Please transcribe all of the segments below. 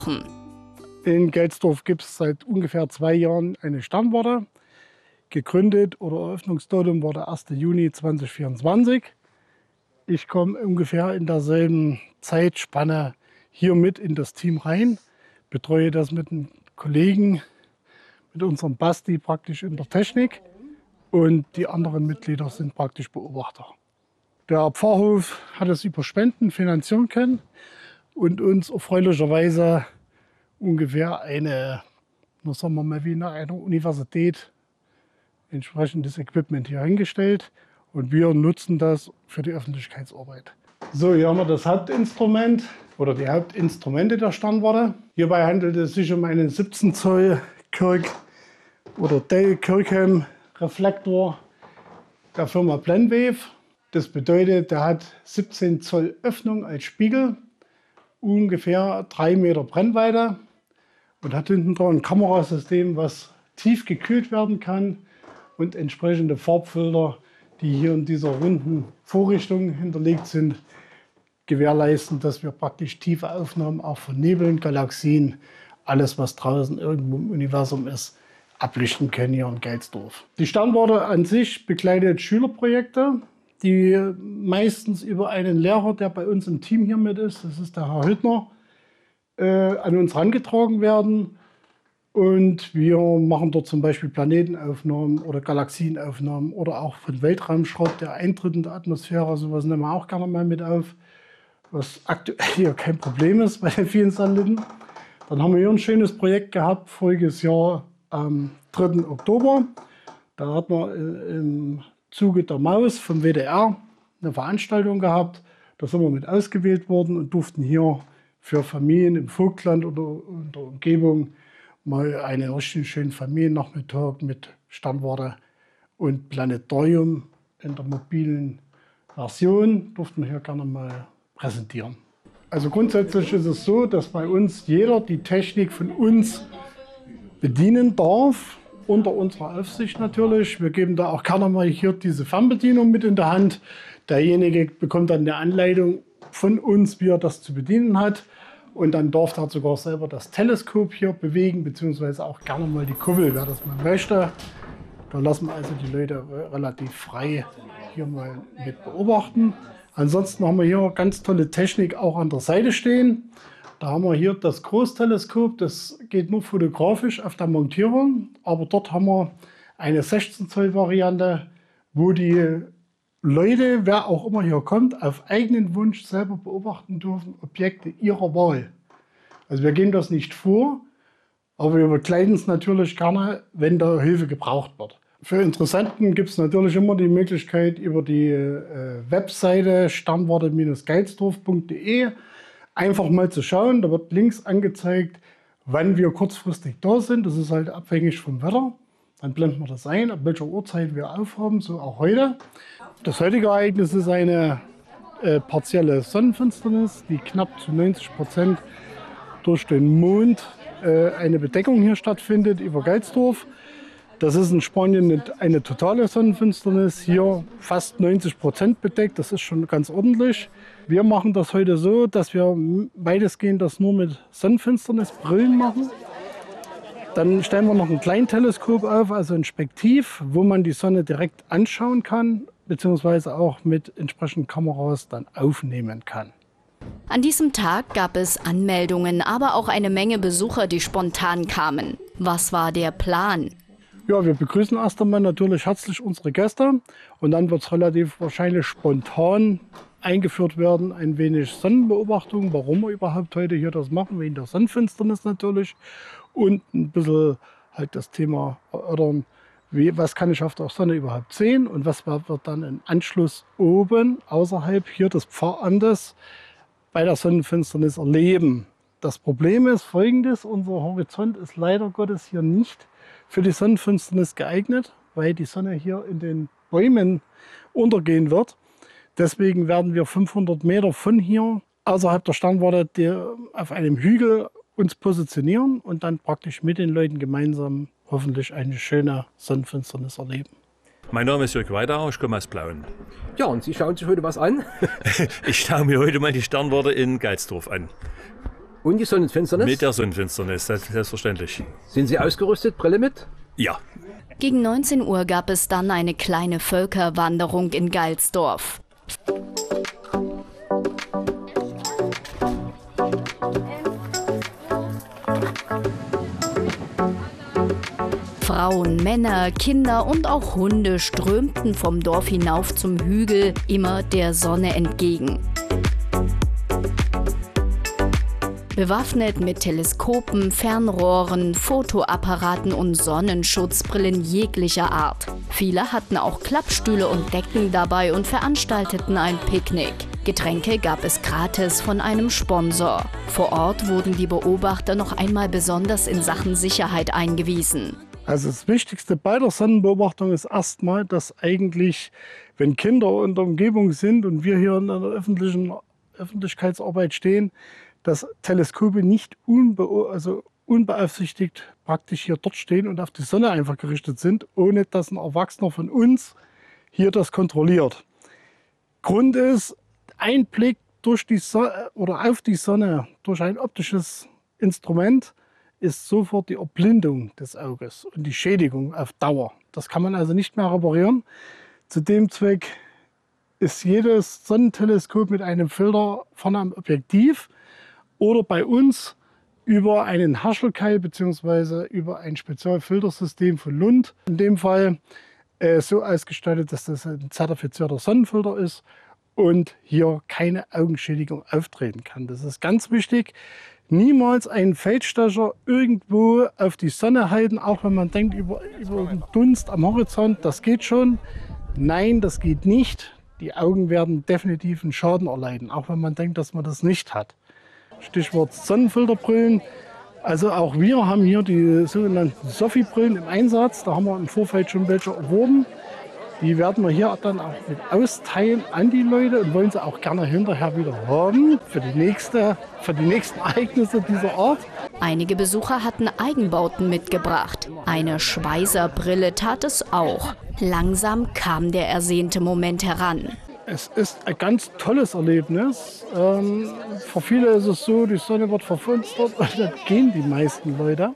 In Gelsdorf gibt es seit ungefähr 2 Jahren eine Sternwarte. Gegründet oder Eröffnungsdatum war der 1. Juni 2024. Ich komme ungefähr in derselben Zeitspanne hier mit in das Team rein, betreue das mit einem Kollegen, mit unserem Basti praktisch in der Technik und die anderen Mitglieder sind praktisch Beobachter. Der Pfarrhof hat es über Spenden finanzieren können und uns erfreulicherweise ungefähr eine, sagen wir mal, wie in einer Universität entsprechendes Equipment hier hingestellt und wir nutzen das für die Öffentlichkeitsarbeit. So, hier haben wir das Hauptinstrument oder die Hauptinstrumente der Sternwarte. Hierbei handelt es sich um einen 17 Zoll Kirk oder Dell Kirkham Reflektor der Firma Blendwave. Das bedeutet, der hat 17 Zoll Öffnung als Spiegel, ungefähr 3 Meter Brennweite und hat hinten dran ein Kamerasystem, was tief gekühlt werden kann und entsprechende Farbfilter, die hier in dieser runden Vorrichtung hinterlegt sind, gewährleisten, dass wir praktisch tiefe Aufnahmen auch von Nebeln, Galaxien, alles was draußen irgendwo im Universum ist, ablichten können hier in Gelsdorf. Die Sternwarte an sich begleitet Schülerprojekte, die meistens über einen Lehrer, der bei uns im Team hier mit ist, das ist der Herr Hüttner, an uns herangetragen werden. Und wir machen dort zum Beispiel Planetenaufnahmen oder Galaxienaufnahmen oder auch von Weltraumschrott, der Eintritt in der Atmosphäre, sowas nehmen wir auch gerne mal mit auf, was aktuell hier kein Problem ist bei den vielen Satelliten. Dann haben wir hier ein schönes Projekt gehabt, voriges Jahr am 3. Oktober. Da hat man im Zuge der Maus vom WDR eine Veranstaltung gehabt. Da sind wir mit ausgewählt worden und durften hier für Familien im Vogtland oder in der Umgebung mal einen richtig schönen Familiennachmittag mit Sternwarte und Planetarium in der mobilen Version durften wir hier gerne mal präsentieren. Also grundsätzlich ist es so, dass bei uns jeder die Technik von uns bedienen darf, unter unserer Aufsicht natürlich. Wir geben da auch gerne mal hier diese Fernbedienung mit in der Hand. Derjenige bekommt dann eine Anleitung von uns, wie er das zu bedienen hat. Und dann darf er sogar selber das Teleskop hier bewegen, beziehungsweise auch gerne mal die Kuppel, wer das mal möchte. Da lassen wir also die Leute relativ frei hier mal mit beobachten. Ansonsten haben wir hier ganz tolle Technik auch an der Seite stehen. Da haben wir hier das Großteleskop, das geht nur fotografisch auf der Montierung. Aber dort haben wir eine 16 Zoll Variante, wo die Leute, wer auch immer hier kommt, auf eigenen Wunsch selber beobachten dürfen, Objekte ihrer Wahl. Also wir geben das nicht vor, aber wir begleiten es natürlich gerne, wenn da Hilfe gebraucht wird. Für Interessenten gibt es natürlich immer die Möglichkeit, über die Webseite sternwarte-gelsdorf.de einfach mal zu schauen. Da wird links angezeigt, wann wir kurzfristig da sind. Das ist halt abhängig vom Wetter. Dann blenden wir das ein, ab welcher Uhrzeit wir aufhaben, so auch heute. Das heutige Ereignis ist eine partielle Sonnenfinsternis, die knapp zu 90% durch den Mond eine Bedeckung hier stattfindet über Gelsdorf. Das ist in Spanien eine totale Sonnenfinsternis, hier fast 90% bedeckt, das ist schon ganz ordentlich. Wir machen das heute so, dass wir weitestgehend das nur mit Sonnenfinsternisbrillen machen. Dann stellen wir noch ein Kleinteleskop auf, also ein Spektiv, wo man die Sonne direkt anschauen kann, beziehungsweise auch mit entsprechenden Kameras dann aufnehmen kann. An diesem Tag gab es Anmeldungen, aber auch eine Menge Besucher, die spontan kamen. Was war der Plan? Ja, wir begrüßen erst einmal natürlich herzlich unsere Gäste und dann wird es relativ wahrscheinlich spontan eingeführt werden, ein wenig Sonnenbeobachtung, warum wir überhaupt heute hier das machen, wegen der Sonnenfinsternis natürlich und ein bisschen halt das Thema erörtern, was kann ich auf der Sonne überhaupt sehen und was wird dann im Anschluss oben außerhalb hier des Pfarramtes bei der Sonnenfinsternis erleben. Das Problem ist folgendes, unser Horizont ist leider Gottes hier nicht für die Sonnenfinsternis geeignet, weil die Sonne hier in den Bäumen untergehen wird. Deswegen werden wir 500 Meter von hier außerhalb der Sternwarte auf einem Hügel uns positionieren und dann praktisch mit den Leuten gemeinsam hoffentlich eine schöne Sonnenfinsternis erleben. Mein Name ist Jörg Weidauer, ich komme aus Plauen. Ja, und Sie schauen sich heute was an? Ich schaue mir heute mal die Sternwarte in Gelsdorf an. Und die Sonnenfinsternis? Mit der Sonnenfinsternis, selbstverständlich. Sind Sie ausgerüstet? Brille mit? Ja. Gegen 19 Uhr gab es dann eine kleine Völkerwanderung in Geilsdorf. Frauen, Männer, Kinder und auch Hunde strömten vom Dorf hinauf zum Hügel, immer der Sonne entgegen. Bewaffnet mit Teleskopen, Fernrohren, Fotoapparaten und Sonnenschutzbrillen jeglicher Art. Viele hatten auch Klappstühle und Decken dabei und veranstalteten ein Picknick. Getränke gab es gratis von einem Sponsor. Vor Ort wurden die Beobachter noch einmal besonders in Sachen Sicherheit eingewiesen. Also das Wichtigste bei der Sonnenbeobachtung ist erstmal, dass eigentlich, wenn Kinder in der Umgebung sind und wir hier in der Öffentlichkeitsarbeit stehen, dass Teleskope nicht unbeaufsichtigt praktisch hier dort stehen und auf die Sonne einfach gerichtet sind, ohne dass ein Erwachsener von uns hier das kontrolliert. Grund ist, ein Blick durch die oder auf die Sonne durch ein optisches Instrument ist sofort die Erblindung des Auges und die Schädigung auf Dauer. Das kann man also nicht mehr reparieren. Zu dem Zweck ist jedes Sonnenteleskop mit einem Filter vorne am Objektiv oder bei uns über einen Haschelkeil bzw. über ein Spezialfiltersystem von Lund. In dem Fall so ausgestattet, dass das ein zertifizierter Sonnenfilter ist und hier keine Augenschädigung auftreten kann. Das ist ganz wichtig. Niemals einen Feldstecher irgendwo auf die Sonne halten, auch wenn man denkt über den Dunst am Horizont, das geht schon. Nein, das geht nicht. Die Augen werden definitiv einen Schaden erleiden, auch wenn man denkt, dass man das nicht hat. Stichwort Sonnenfilterbrillen. Also auch wir haben hier die sogenannten Soffi-Brillen im Einsatz. Da haben wir im Vorfeld schon welche erworben. Die werden wir hier dann auch mit austeilen an die Leute und wollen sie auch gerne hinterher wieder haben für die nächsten Ereignisse dieser Art. Einige Besucher hatten Eigenbauten mitgebracht. Eine Schweißerbrille tat es auch. Langsam kam der ersehnte Moment heran. Es ist ein ganz tolles Erlebnis. Für viele ist es so, die Sonne wird verfinstert und dann gehen die meisten Leute.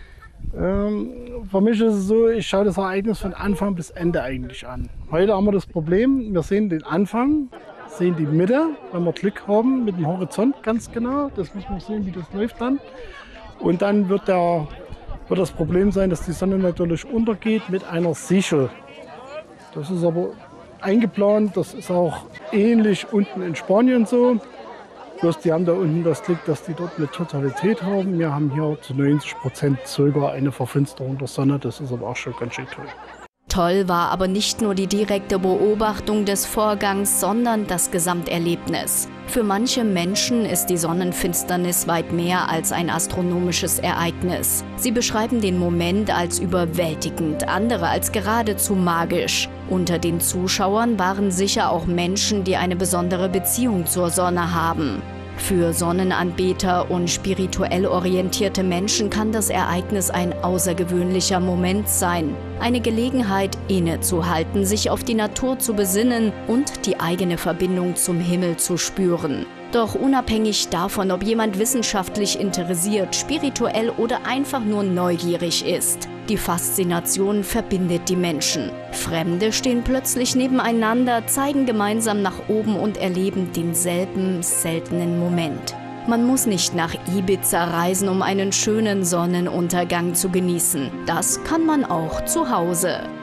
Für mich ist es so, ich schaue das Ereignis von Anfang bis Ende eigentlich an. Heute haben wir das Problem, wir sehen den Anfang, sehen die Mitte, wenn wir Glück haben, mit dem Horizont ganz genau. Das müssen wir sehen, wie das läuft dann. Und dann wird das Problem sein, dass die Sonne natürlich untergeht mit einer Sichel. Das ist aber eingeplant, das ist auch ähnlich unten in Spanien so. Bloß die haben da unten das Glück, dass die dort eine Totalität haben. Wir haben hier zu 90% sogar eine Verfinsterung der Sonne. Das ist aber auch schon ganz schön toll. Toll war aber nicht nur die direkte Beobachtung des Vorgangs, sondern das Gesamterlebnis. Für manche Menschen ist die Sonnenfinsternis weit mehr als ein astronomisches Ereignis. Sie beschreiben den Moment als überwältigend, andere als geradezu magisch. Unter den Zuschauern waren sicher auch Menschen, die eine besondere Beziehung zur Sonne haben. Für Sonnenanbeter und spirituell orientierte Menschen kann das Ereignis ein außergewöhnlicher Moment sein. Eine Gelegenheit, innezuhalten, sich auf die Natur zu besinnen und die eigene Verbindung zum Himmel zu spüren. Doch unabhängig davon, ob jemand wissenschaftlich interessiert, spirituell oder einfach nur neugierig ist, die Faszination verbindet die Menschen. Fremde stehen plötzlich nebeneinander, zeigen gemeinsam nach oben und erleben denselben seltenen Moment. Man muss nicht nach Ibiza reisen, um einen schönen Sonnenuntergang zu genießen. Das kann man auch zu Hause.